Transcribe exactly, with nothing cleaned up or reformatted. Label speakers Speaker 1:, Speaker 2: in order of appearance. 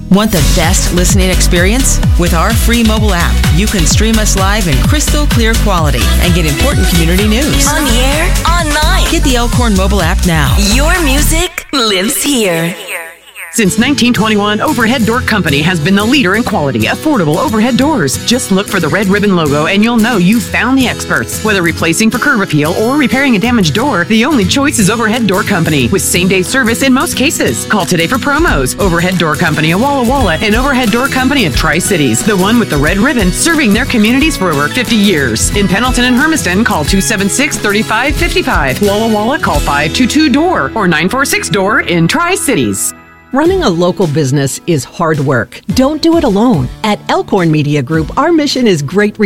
Speaker 1: Want the best listening experience? With our free mobile app, you can stream us live in crystal clear quality and get important community news.
Speaker 2: On the air, online.
Speaker 1: Get the Elkhorn mobile app now.
Speaker 2: Your music lives here.
Speaker 3: Since nineteen twenty-one, Overhead Door Company has been the leader in quality, affordable overhead doors. Just look for the red ribbon logo and you'll know you've found the experts. Whether replacing for curb appeal or repairing a damaged door, the only choice is Overhead Door Company, with same-day service in most cases. Call today for promos. Overhead Door Company of Walla Walla and Overhead Door Company of Tri-Cities, the one with the red ribbon, serving their communities for over fifty years. In Pendleton and Hermiston, call two seven six, three five five five. Walla Walla, call five two two, D O O R or nine four six D O O R in Tri-Cities.
Speaker 4: Running a local business is hard work. Don't do it alone. At Elkhorn Media Group, our mission is great